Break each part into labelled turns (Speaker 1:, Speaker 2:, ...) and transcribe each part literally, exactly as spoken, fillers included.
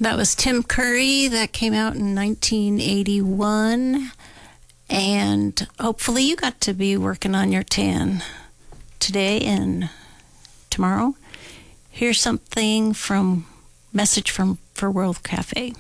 Speaker 1: That was Tim Curry. That came out in nineteen eighty-one. And hopefully you got to be working on your tan today and tomorrow. Here's something from Message from for World Cafe.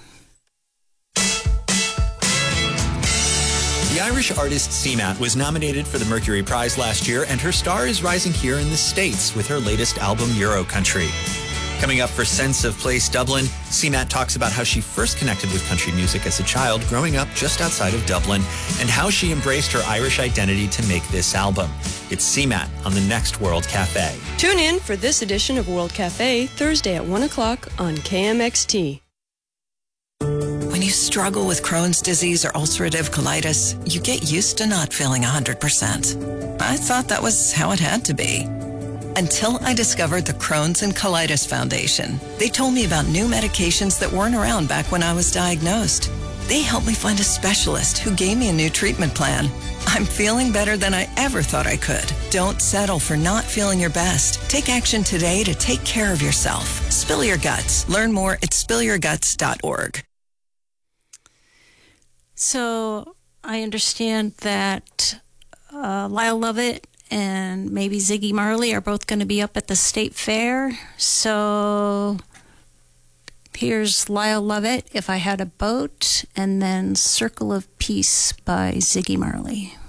Speaker 2: The Irish artist Seamat was nominated for the Mercury Prize last year, and her star is rising here in the States with her latest album, Euro Country. Coming up for Sense of Place Dublin, Seamat talks about how she first connected with country music as a child growing up just outside of Dublin, and how she embraced her Irish identity to make this album. It's Seamat on the next World Cafe.
Speaker 3: Tune in for this edition of World Cafe, Thursday at one o'clock on K M X T.
Speaker 4: When you struggle with Crohn's disease or ulcerative colitis, you get used to not feeling one hundred percent. I thought that was how it had to be. Until I discovered the Crohn's and Colitis Foundation. They told me about new medications that weren't around back when I was diagnosed. They helped me find a specialist who gave me a new treatment plan. I'm feeling better than I ever thought I could. Don't settle for not feeling your best. Take action today to take care of yourself. Spill your guts. Learn more at spill your guts dot org.
Speaker 1: So I understand that uh, Lyle Lovett and maybe Ziggy Marley are both going to be up at the State Fair. So here's Lyle Lovett, If I Had a Boat, and then Circle of Peace by Ziggy Marley.